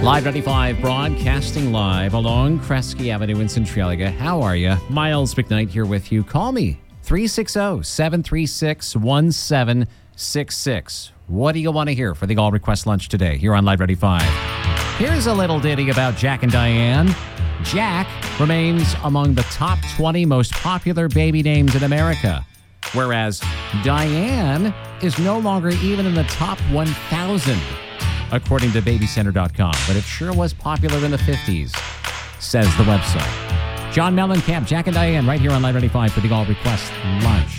Live 95, broadcasting live along Kresge Avenue in Centralia. How are you? Miles McKnight here with you. Call me, 360-736-1766. What do you want to hear for the All Request Lunch today here on Live 95? Here's a little ditty about Jack and Diane. Jack remains among the top 20 most popular baby names in America, whereas Diane is no longer even in the top 1,000, according to BabyCenter.com. But it sure was popular in the 50s, says the website. John Mellencamp, Jack and Diane, right here on Live 95 for the All Request Lunch.